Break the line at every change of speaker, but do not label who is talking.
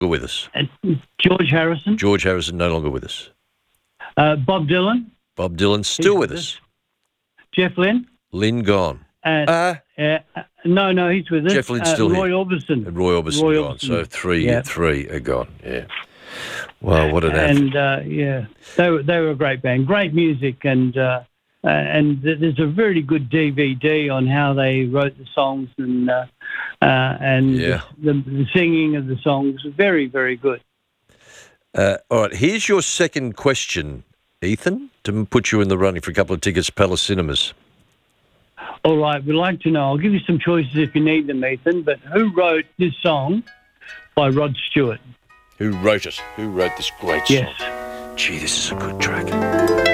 with us.
George Harrison.
George Harrison, no longer with us.
Bob Dylan.
Bob Dylan, still with us.
Jeff Lynne.
Lynn gone.
No, he's with us.
Jeff Lynne's still
Roy
here.
Orbison.
And Roy Orbison gone. So three are gone. Yeah. Wow, what an
And they were a great band, great music, and there's a very good DVD on how they wrote the songs and the singing of the songs. Very, very good.
All right, here's your second question, Ethan, to put you in the running for a couple of tickets to Palace Cinemas.
All right, we'd like to know. I'll give you some choices if you need them, Ethan. But who wrote this song by Rod Stewart?
Who wrote it? Who wrote this great song?
Yes.
Gee, this is a good track.